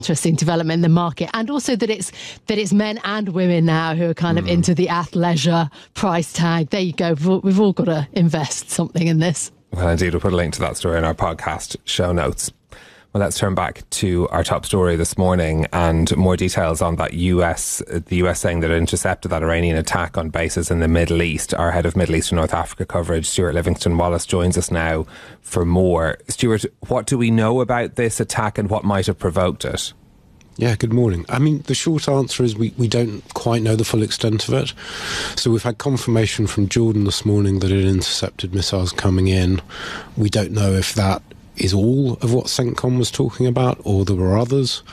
interesting development in the market, and also that it's men and women now who are kind of into the athleisure price tag. There you go. We've all got to invest something in this. Well, indeed, we'll put a link to that story in our podcast show notes. Well, let's turn back to our top story this morning and more details on that the US saying that it intercepted that Iranian attack on bases in the Middle East. Our head of Middle East and North Africa coverage, Stuart Livingston-Wallace, joins us now for more. Stuart, what do we know about this attack and what might have provoked it? Yeah, good morning. I mean, the short answer is we don't quite know the full extent of it. So we've had confirmation from Jordan this morning that it intercepted missiles coming in. We don't know if that is all of what CENTCOM was talking about or there were others.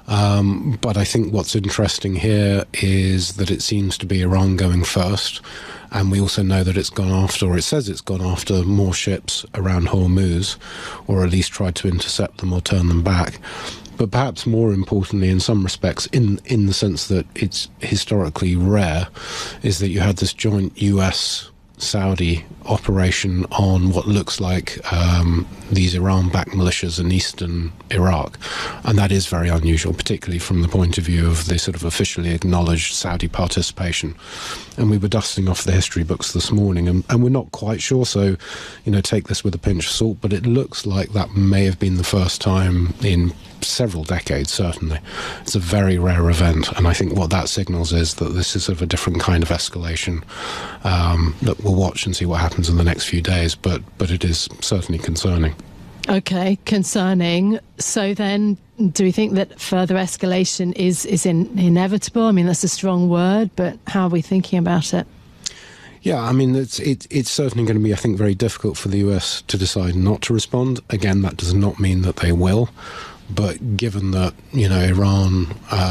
But I think what's interesting here is that it seems to be Iran going first. And we also know that it's gone after, or it says it's gone after, more ships around Hormuz, or at least tried to intercept them or turn them back. But perhaps more importantly, in some respects, in the sense that it's historically rare, is that you had this joint US-Saudi operation on what looks like these Iran-backed militias in eastern Iraq. And that is very unusual, particularly from the point of view of the sort of officially acknowledged Saudi participation. And we were dusting off the history books this morning, and we're not quite sure, so, take this with a pinch of salt, but it looks like that may have been the first time in several decades, certainly. It's a very rare event, and I think what that signals is that this is of a different kind of escalation. Look, we'll watch and see what happens in the next few days, but it is certainly concerning. Okay, concerning. So then, do we think that further escalation is inevitable? I mean, that's a strong word, but how are we thinking about it? Yeah, I mean, it's certainly going to be, I think, very difficult for the US to decide not to respond. Again, that does not mean that they will. But given that, Iran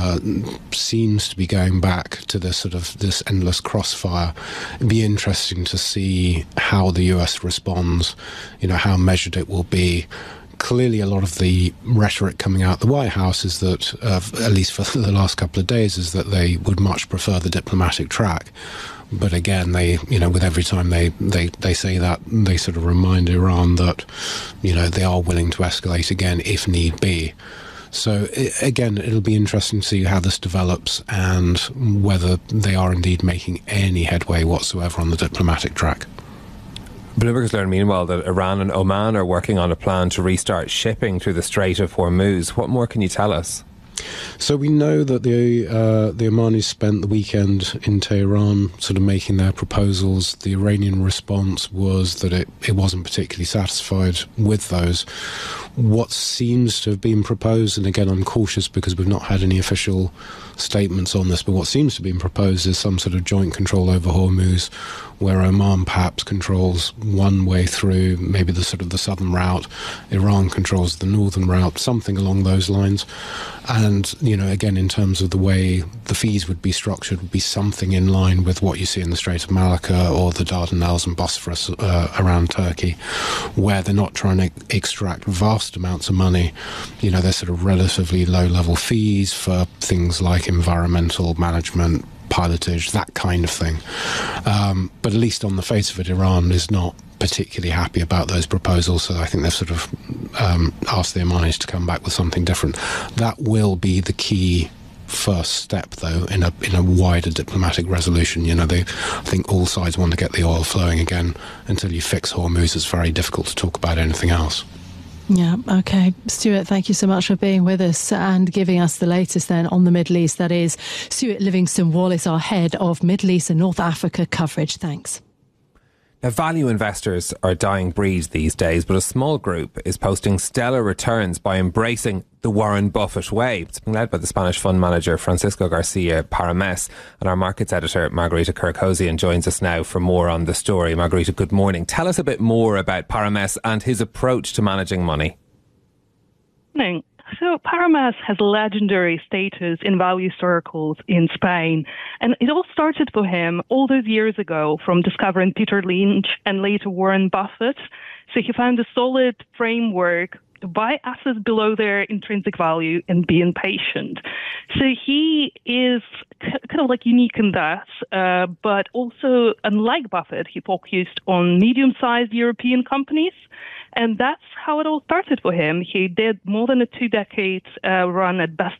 seems to be going back to this endless crossfire, it'd be interesting to see how the US responds, how measured it will be. Clearly, a lot of the rhetoric coming out the White House is that, at least for the last couple of days, is that they would much prefer the diplomatic track. But again, they, with every time they say that, they sort of remind Iran that, they are willing to escalate again if need be. So again, it'll be interesting to see how this develops and whether they are indeed making any headway whatsoever on the diplomatic track. Bloomberg has learned, meanwhile, that Iran and Oman are working on a plan to restart shipping through the Strait of Hormuz. What more can you tell us? So we know that the Omanis spent the weekend in Tehran sort of making their proposals. The Iranian response was that it wasn't particularly satisfied with those. What seems to have been proposed, and again I'm cautious because we've not had any official statements on this, but what seems to be proposed is some sort of joint control over Hormuz, where Oman perhaps controls one way through, maybe the sort of the southern route, Iran controls the northern route, something along those lines. And, again, in terms of the way the fees would be structured, would be something in line with what you see in the Strait of Malacca or the Dardanelles and Bosphorus around Turkey, where they're not trying to extract vast amounts of money. They're sort of relatively low-level fees for things like environmental management, pilotage, that kind of thing. But at least on the face of it, Iran is not particularly happy about those proposals, so I think they've sort of asked the Omanis to come back with something different. That will be the key first step, though, in a wider diplomatic resolution. I think all sides want to get the oil flowing again. Until you fix Hormuz, it's very difficult to talk about anything else. Yeah, OK. Stuart, thank you so much for being with us and giving us the latest then on the Middle East. That is Stuart Livingston-Wallace, our head of Middle East and North Africa coverage. Thanks. Now, value investors are a dying breed these days, but a small group is posting stellar returns by embracing the Warren Buffett way. It's been led by the Spanish fund manager Francisco Garcia Parames, and our markets editor Margarita Kirkosian joins us now for more on the story. Margarita, good morning. Tell us a bit more about Parames and his approach to managing money. Morning. So Parames has legendary status in value circles in Spain. And it all started for him all those years ago from discovering Peter Lynch and later Warren Buffett. So he found a solid framework to buy assets below their intrinsic value and be impatient. So he is kind of like unique in that, but also, unlike Buffett, he focused on medium-sized European companies. And that's how it all started for him. He did more than a 2 decades run at Best